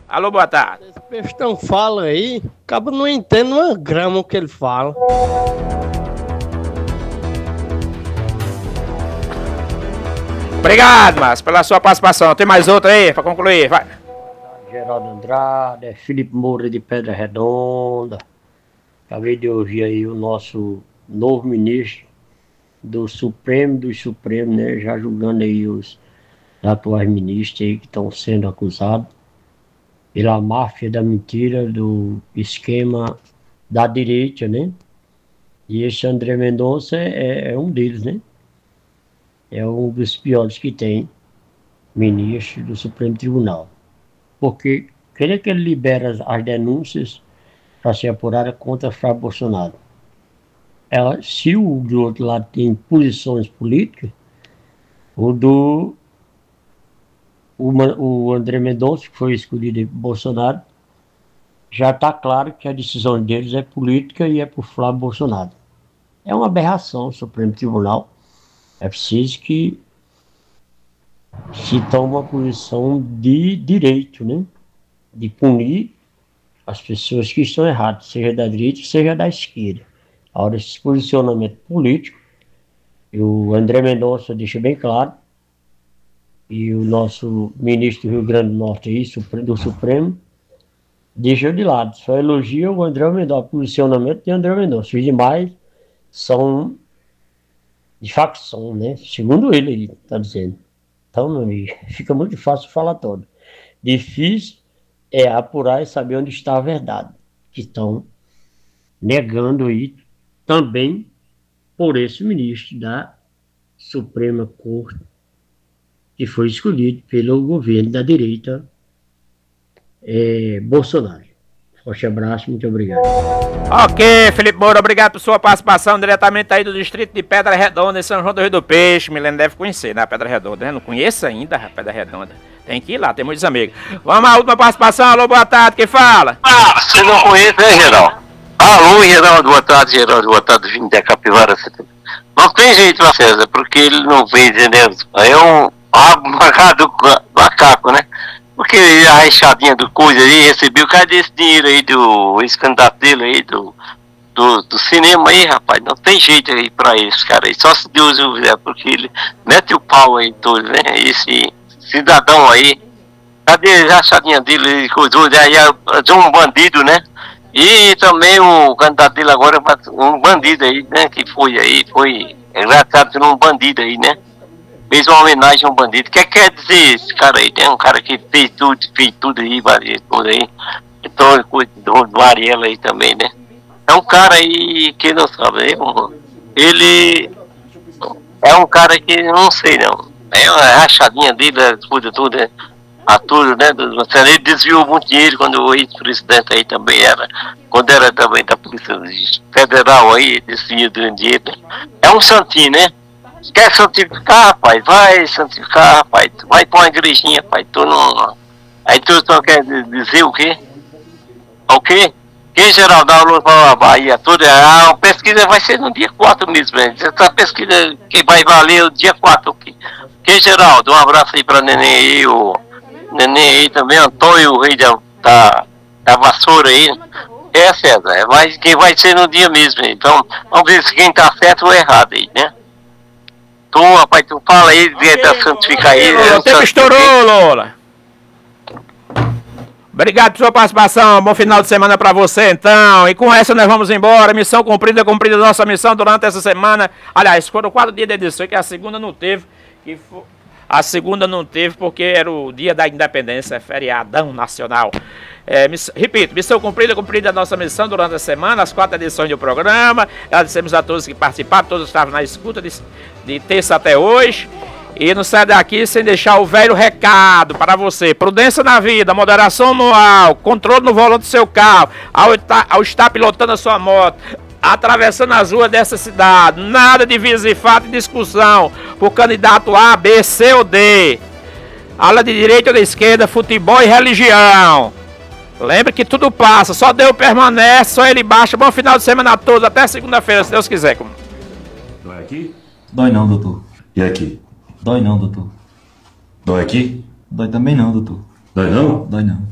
Alô, boa tarde. Esse pestão fala aí, acaba não entende uma grama o que ele fala. Obrigado, Márcio, pela sua participação. Tem mais outra aí pra concluir? Vai. Geraldo Andrade, Felipe Moura de Pedra Redonda. Acabei de ouvir aí o nosso novo ministro do Supremo dos Supremos, né? Já julgando aí os atuais ministros aí que estão sendo acusados pela máfia da mentira do esquema da direita, né? E esse André Mendonça é um deles, né? É um dos piores que tem, ministro do Supremo Tribunal. Porque querer que ele libera as denúncias para ser apurada contra Flávio Bolsonaro. Se o do outro lado tem posições políticas, o do o André Mendonça, que foi escolhido por Bolsonaro, já está claro que a decisão deles é política e é por Flávio Bolsonaro. É uma aberração o Supremo Tribunal. É preciso que se tome uma posição de direito, né? De punir as pessoas que estão erradas, seja da direita, seja da esquerda. A hora desse posicionamento político, e o André Mendonça deixa bem claro, e o nosso ministro do Rio Grande do Norte aí, do Supremo, deixa de lado, só elogia o André Mendonça, o posicionamento de André Mendonça. Os demais são de facção, né? Segundo ele está dizendo. Então, meu amigo, fica muito fácil falar todo. Difícil é apurar e saber onde está a verdade, que estão negando aí também por esse ministro da Suprema Corte, que foi escolhido pelo governo da direita, Bolsonaro. Forte abraço, muito obrigado. Ok, Felipe Moura, obrigado por sua participação diretamente aí do distrito de Pedra Redonda, em São João do Rio do Peixe. Milene deve conhecer, né, Pedra Redonda, né? Não conheço ainda, Pedra Redonda. Tem que ir lá, tem muitos amigos. Vamos à última participação. Alô, boa tarde, quem fala? Você não conhece, né, Geraldo? Alô, Geraldo, boa tarde, vindo da Capivara. Não tem jeito, César, porque ele não veio, entendeu? Aí é um macaco, né? Porque a rachadinha do coisa aí, recebeu, cadê esse dinheiro aí do ex-candidato dele aí, do cinema aí, rapaz? Não tem jeito aí pra esse cara aí, só se Deus o fizer, porque ele mete o pau aí todo, né? Esse cidadão aí, cadê a rachadinha dele, coisou, aí é um bandido, né? E também o candidato dele agora, um bandido aí, né? Que foi engraçado ser um bandido aí, né? Fez uma homenagem a um bandido. O que quer dizer esse cara aí? É um cara que fez tudo aí, tudo aí. Então, cuidou do Ariela aí também, né? É um cara aí que não sabe, ele é um cara que não sei não. É uma rachadinha dele, tudo, né? A tudo, né? Ele desviou muito dinheiro quando o ex-presidente aí também era, quando era também da Polícia Federal aí, desvia dinheiro. É um santinho, né? Quer santificar, rapaz? Vai santificar, rapaz. Vai pra uma igrejinha, rapaz. Tu não... Aí tu só quer dizer o quê? O quê? Que geral dá aula para a Bahia toda? A pesquisa vai ser no dia 4 mesmo, velho. Essa pesquisa que vai valer o dia 4 aqui. Que Geraldo, um abraço aí pra Neném aí, o Neném aí também, Antônio, o rei da vassoura aí. César, mas que vai ser no dia mesmo. Então, vamos ver se quem tá certo ou errado aí, né? Tu, rapaz, tu fala aí, tenta santificar aí. O tempo estourou, Lola. Obrigado por sua participação. Bom final de semana pra você, então. E com essa nós vamos embora. Missão cumprida nossa missão durante essa semana. Aliás, foram 4 dias de edição, que a segunda não teve. A segunda não teve porque era o dia da independência, feriadão nacional. Repito, missão cumprida a nossa missão durante a semana, as 4 edições do programa. Agradecemos a todos que participaram, todos estavam na escuta de terça até hoje. E não sai daqui sem deixar o velho recado para você. Prudência na vida, moderação no álcool, controle no volante do seu carro, ao estar pilotando a sua moto, atravessando as ruas dessa cidade. Nada de visa e fato e discussão por candidato A, B, C ou D. Ala de direita ou de esquerda, futebol e religião. Lembre que tudo passa, só Deus permanece, só Ele baixa. Bom final de semana a todos, até segunda-feira, se Deus quiser. Dói aqui? Dói não, doutor. E aqui? Dói não, doutor. Dói aqui? Dói também não, doutor. Dói não? Dói não.